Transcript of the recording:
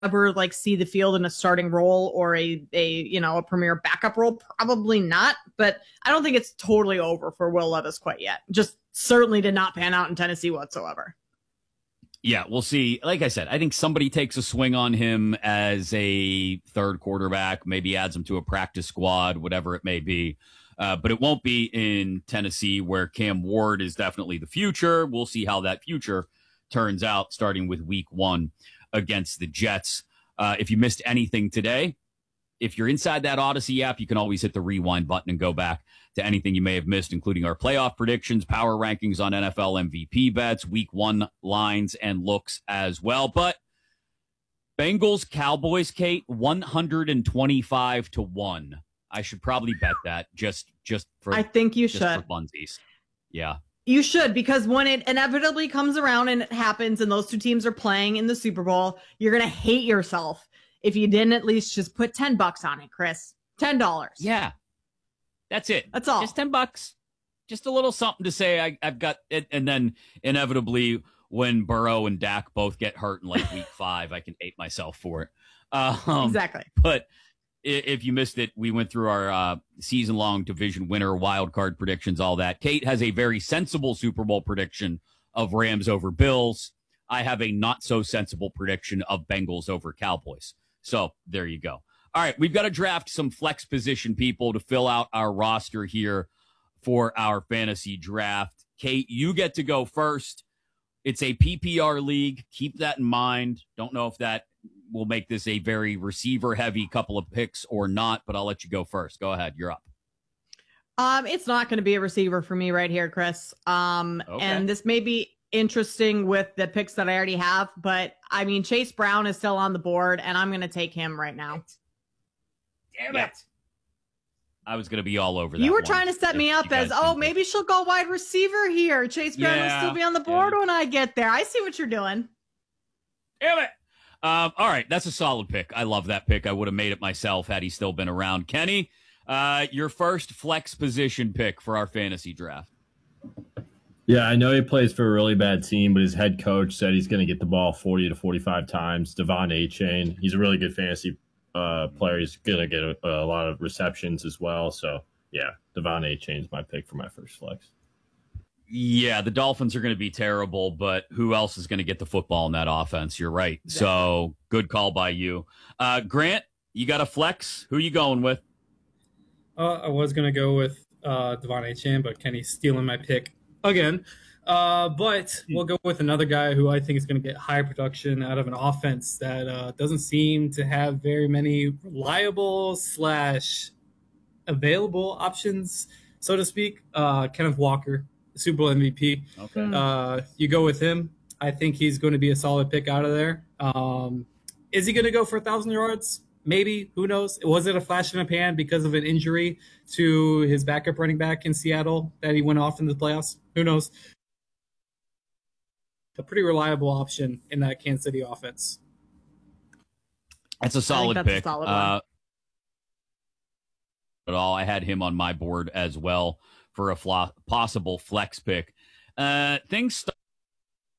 ever like see the field in a starting role or a premier backup role? Probably not, but I don't think it's totally over for Will Levis quite yet. Just certainly did not pan out in Tennessee whatsoever. Yeah, we'll see. Like I said, I think somebody takes a swing on him as a third quarterback, maybe adds him to a practice squad, whatever it may be. But it won't be in Tennessee, where Cam Ward is definitely the future. We'll see how that future turns out, starting with week 1 against the Jets. If you missed anything today, if you're inside that Odyssey app, you can always hit the rewind button and go back to anything you may have missed, including our playoff predictions, power rankings on NFL MVP bets, week 1 lines and looks as well. But Bengals, Cowboys, Kate, 125-1. I should probably bet that just for. I think you should. For funsies. Yeah. You should, because when it inevitably comes around and it happens and those two teams are playing in the Super Bowl, you're going to hate yourself if you didn't at least just put $10 on it, Chris. $10. Yeah. That's it. That's all. Just $10. Just a little something to say. I've got it. And then inevitably, when Burrow and Dak both get hurt in like week 5, I can hate myself for it. Exactly. But if you missed it, we went through our season-long division winner, wild card predictions, all that. Kate has a very sensible Super Bowl prediction of Rams over Bills. I have a not-so-sensible prediction of Bengals over Cowboys. So there you go. All right, we've got to draft some flex position people to fill out our roster here for our fantasy draft. Kate, you get to go first. It's a PPR league. Keep that in mind. Don't know if that will make this a very receiver-heavy couple of picks or not, but I'll let you go first. Go ahead. You're up. It's not going to be a receiver for me right here, Chris. Okay. And this may be interesting with the picks that I already have, but I mean, Chase Brown is still on the board, and I'm going to take him right now. Damn it. I was going to be all over that. You were trying to set me up as, maybe she'll go wide receiver here. Chase Brown will still be on the board when I get there. I see what you're doing. Damn it. All right, that's a solid pick. I love that pick. I would have made it myself had he still been around. Kenny, your first flex position pick for our fantasy draft. Yeah, I know he plays for a really bad team, but his head coach said he's going to get the ball 40 to 45 times. Devon Achane, he's a really good fantasy player. He's going to get a lot of receptions as well. So, yeah, Devon Achane is my pick for my first flex. Yeah, the Dolphins are going to be terrible, but who else is going to get the football in that offense? You're right. Exactly. So good call by you. Grant, you got a flex? Who are you going with? I was going to go with Devon Achane, but Kenny's stealing my pick again. But we'll go with another guy who I think is going to get high production out of an offense that doesn't seem to have very many reliable / available options, so to speak. Kenneth Walker, Super Bowl MVP. Okay. You go with him. I think he's going to be a solid pick out of there. Is he going to go for 1,000 yards? Maybe. Who knows? Was it a flash in the pan because of an injury to his backup running back in Seattle that he went off in the playoffs? Who knows? A pretty reliable option in that Kansas City offense. That's a solid pick. A solid one. But I had him on my board as well for a possible flex pick. Things